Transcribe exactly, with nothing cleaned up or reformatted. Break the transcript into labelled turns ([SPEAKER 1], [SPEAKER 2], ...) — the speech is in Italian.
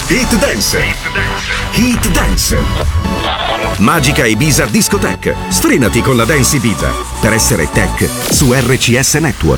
[SPEAKER 1] Hit Dance. Hit Dance. Magica Ibiza Discotheque. Sfrenati con la Dance Ibiza per essere tech su R C S Network.